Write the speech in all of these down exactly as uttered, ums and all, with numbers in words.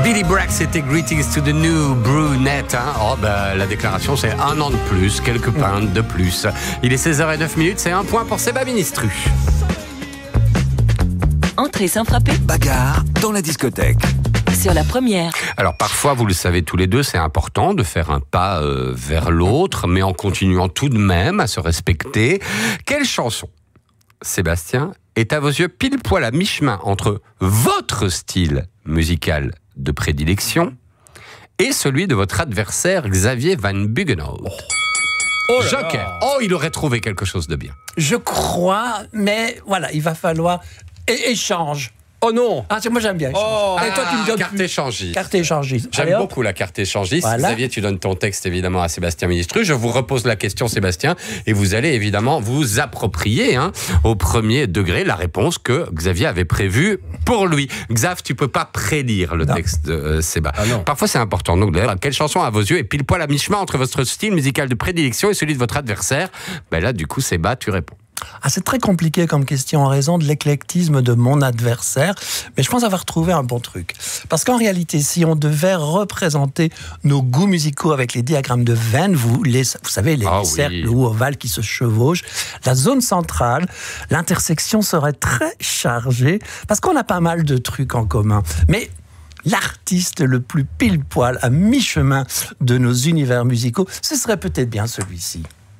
Billy Bragg, c'était Greetings to the New Brunette. Hein. Oh, bah, la déclaration, c'est un an de plus, quelques pintes de plus. Il est seize heures zéro neuf, c'est un point pour Seba Ministru. Entrée sans frapper. Bagarre dans la discothèque. Sur la première. Alors parfois, vous le savez tous les deux, c'est important de faire un pas euh, vers l'autre, mais en continuant tout de même à se respecter. Quelle chanson, Sébastien, est à vos yeux pile poil à mi-chemin entre votre style musical de prédilection et celui de votre adversaire Xavier Van Buggenhout? Oh là Joker. là. Oh, il aurait trouvé quelque chose de bien. Je crois, mais voilà, il va falloir é- échange. Oh non. Ah, c'est- moi j'aime bien. échange. Oh, Et toi, tu me donnes carte plus. échangiste. Carte échangiste. J'aime Allez, hop. beaucoup la carte échangiste. Voilà. Xavier, tu donnes ton texte évidemment à Sébastien Ministru. Je vous repose la question, Sébastien, et vous allez évidemment vous approprier hein, au premier degré la réponse que Xavier avait prévue pour lui. Xav, tu peux pas prédire le Non. texte de euh, Séba. Ah non. Parfois c'est important. Donc d'ailleurs, quelle chanson à vos yeux est pile poil à mi-chemin entre votre style musical de prédilection et celui de votre adversaire? Ben là, du coup, Séba, tu réponds. Ah, c'est très compliqué comme question en raison de l'éclectisme de mon adversaire, mais je pense avoir trouvé un bon truc. Parce qu'en réalité, si on devait représenter nos goûts musicaux avec les diagrammes de Venn, vous, les, vous savez, les Ah oui. cercles ou ovales qui se chevauchent, la zone centrale, l'intersection serait très chargée, parce qu'on a pas mal de trucs en commun. Mais l'artiste le plus pile-poil à mi-chemin de nos univers musicaux, ce serait peut-être bien celui-ci.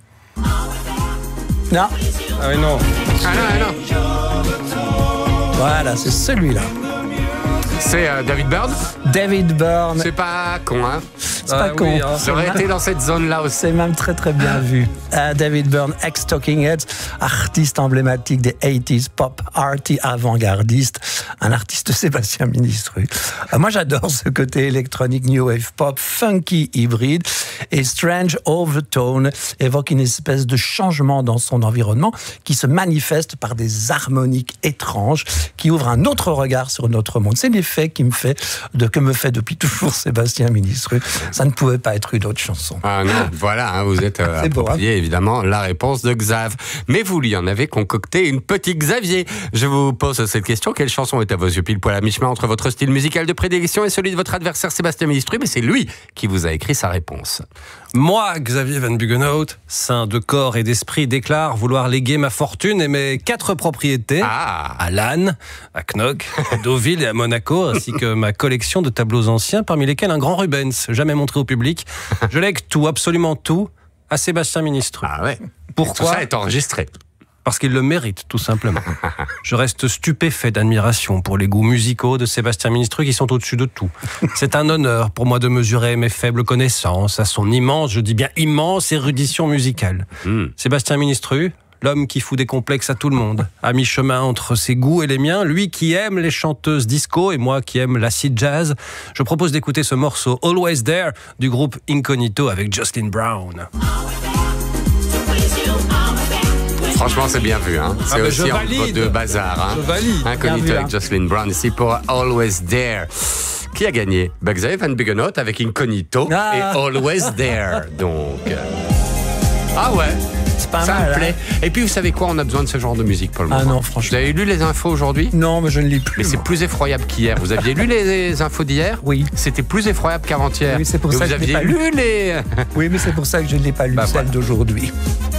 Non, Ah oui, non. Ah non, ah non. voilà, c'est celui-là. C'est euh, David Byrne. David Byrne. C'est pas con, hein. C'est pas Ah con. oui, hein. Ça aurait été dans cette zone-là aussi. C'est même très très bien vu. Euh, David Byrne, ex-Talking Heads, artiste emblématique des eighties, pop arty avant-gardiste, un artiste Sébastien Ministru. Euh, moi j'adore ce côté électronique, new wave pop, funky hybride, et Strange Overtone évoque une espèce de changement dans son environnement qui se manifeste par des harmoniques étranges qui ouvrent un autre regard sur notre monde. C'est l'effet qui me fait, de, que me fait depuis toujours Sébastien Ministru. Ça ne pouvait pas être une autre chanson. Ah non, voilà, hein, vous êtes euh, C'est beau, approprié évidemment la réponse de Xav. Mais vous lui en avez concocté une petite Xavier. Je vous pose cette question, quelle chanson est à vos yeux pile poil à mi-chemin entre votre style musical de prédilection et celui de votre adversaire Sébastien Ministru? Mais c'est lui qui vous a écrit sa réponse. Moi, Xavier Van Buggenhout, saint de corps et d'esprit, déclare vouloir léguer ma fortune et mes quatre propriétés Ah. à Lannes, à Knock, à Deauville et à Monaco, ainsi que ma collection de tableaux anciens, parmi lesquels un grand Rubens, jamais montré au public. Je lègue tout, absolument tout, à Sébastien Ministru. Ah ouais. Pourquoi ? Tout ça est enregistré. Parce qu'il le mérite, tout simplement. Je reste stupéfait d'admiration pour les goûts musicaux de Sébastien Ministru qui sont au-dessus de tout. C'est un honneur pour moi de mesurer mes faibles connaissances à son immense, je dis bien immense, érudition musicale. Mm. Sébastien Ministru, l'homme qui fout des complexes à tout le monde, à mi-chemin entre ses goûts et les miens, lui qui aime les chanteuses disco et moi qui aime l'acid jazz, je propose d'écouter ce morceau Always There du groupe Incognito avec Jocelyn Brown. Franchement, c'est bien vu. Hein. C'est Ah ben, aussi je entre valide. deux bazars. Hein. Je valide. Incognito Bien vu, avec hein. Jocelyn Brown ici pour Always There. Qui a gagné? Bah, Xavier Van Buggenhout avec Incognito Ah. et Always There. Donc. Ah ouais. C'est pas Ça mal. me plaît. hein. Et puis, vous savez quoi? On a besoin de ce genre de musique pour le Ah moment. non, franchement. Vous avez lu les infos aujourd'hui? Non, mais je ne lis plus. Mais c'est moi. plus effroyable qu'hier. Vous aviez lu les infos d'hier? Oui. C'était plus effroyable qu'avant-hier. Oui, c'est pour Et ça vous que je l'ai aviez pas lu les... Oui, mais c'est pour ça que je ne l'ai pas lu, Bah, celle voilà. d'aujourd'hui.